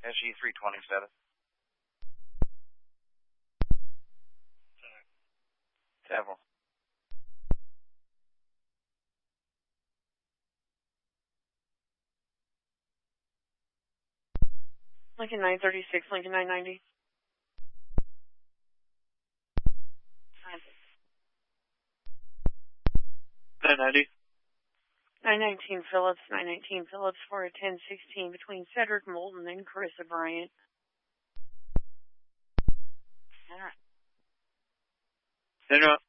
SG 327. Several. Lincoln 936, Lincoln 990. 990. 919 Phillips, 919 Phillips for a 1016 between Cedric Moulton and Carissa Bryant. Interrupt.